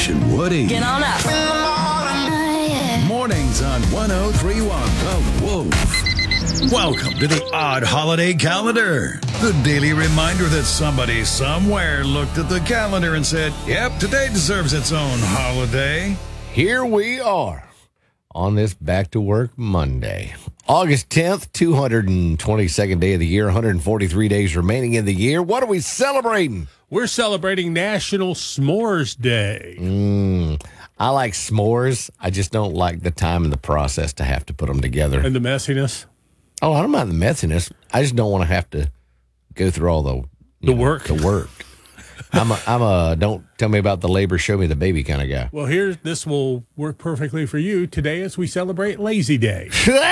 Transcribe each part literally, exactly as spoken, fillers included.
Cash and Woody. Get on up. Mornings on one oh three point one The Wolf. Welcome to the Odd Holiday Calendar, the daily reminder that somebody somewhere looked at the calendar and said, yep, today deserves its own holiday. Here we are on this Back to Work Monday. August tenth, two hundred twenty-second day of the year, one hundred forty-three days remaining in the year. What are we celebrating? We're celebrating National S'mores Day. Mm, I like s'mores. I just don't like the time and the process to have to put them together. And the messiness. Oh, I don't mind the messiness. I just don't want to have to go through all the The know, work. The work. I'm a, I'm a don't tell me about the labor, show me the baby kind of guy. Well, here, this will work perfectly for you today as we celebrate Lazy Day.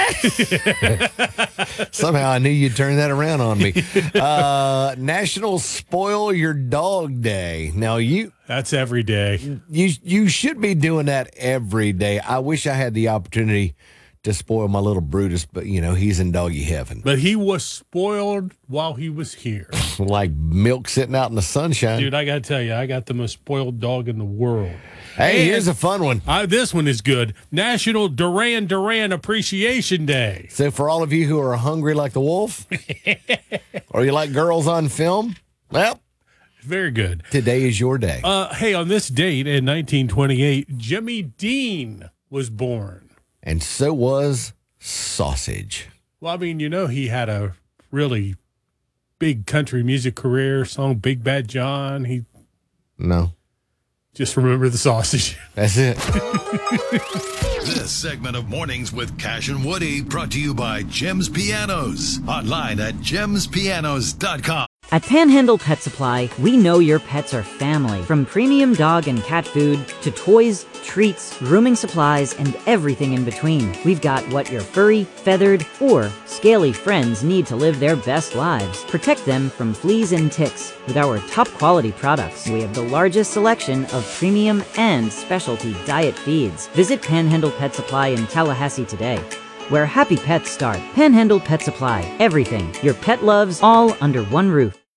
Somehow I knew you'd turn that around on me. Uh, National Spoil Your Dog Day. Now, you That's every day. you you should be doing that every day. I wish I had the opportunity to spoil my little Brutus, but, you know, he's in doggy heaven. But he was spoiled while he was here. Like milk sitting out in the sunshine. Dude, I got to tell you, I got the most spoiled dog in the world. Hey, And here's a fun one. I, this one is good. National Duran Duran Appreciation Day. So for all of you who are hungry like the wolf, or you like girls on film, well, Very good. today is your day. Uh, hey, on this date in nineteen twenty-eight, Jimmy Dean was born. And so was sausage. Well, I mean, you know, he had a really big country music career, song Big Bad John. He No, just remember the sausage. that's it. This segment of Mornings with Cash and Woody brought to you by Jim's Pianos. Online at gems pianos dot com. At Panhandle Pet Supply, we know your pets are family. From premium dog and cat food to toys, treats, grooming supplies, and everything in between. We've got what your furry, feathered, or scaly friends need to live their best lives. Protect them from fleas and ticks with our top quality products. We have the largest selection of premium and specialty diet feeds. Visit Panhandle Pet Supply in Tallahassee today, where happy pets start. Panhandle Pet Supply. Everything your pet loves, all under one roof.